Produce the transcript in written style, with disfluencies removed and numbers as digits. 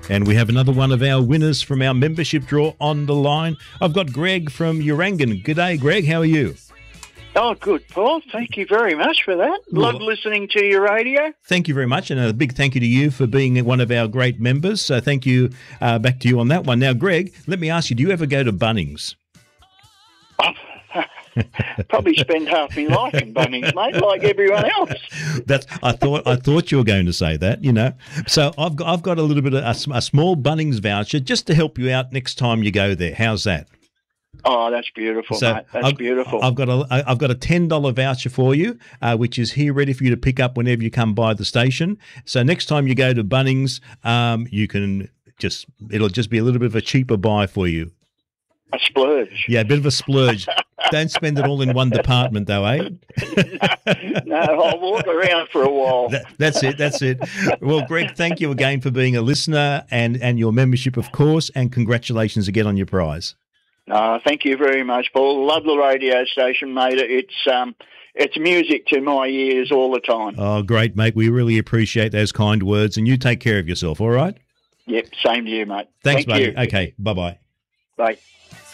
And we have another one of our winners from our membership draw on the line. I've got Greg from Urangan. G'day, Greg. How are you? Oh, good, Paul. Thank you very much for that. Love listening to your radio. Thank you very much, and a big thank you to you for being one of our great members. So thank you, back to you on that one. Now, Greg, let me ask you, do you ever go to Bunnings? Probably spend half my life in Bunnings, mate, like everyone else. I thought you were going to say that, you know. So I've got a little bit of a small Bunnings voucher just to help you out next time you go there. How's that? Oh, that's beautiful, mate. That's beautiful. I've got a $10 voucher for you, which is here ready for you to pick up whenever you come by the station. So next time you go to Bunnings, it'll just be a little bit of a cheaper buy for you. A splurge. Yeah, a bit of a splurge. Don't spend it all in one department, though, eh? No, I'll walk around for a while. That's it. Well, Greg, thank you again for being a listener and your membership, of course, and congratulations again on your prize. Thank you very much, Paul. Love the radio station, mate. It's music to my ears all the time. Oh, great, mate. We really appreciate those kind words, and you take care of yourself, all right? Yep, same to you, mate. Thanks, Thank buddy. you. Okay, bye-bye. Bye.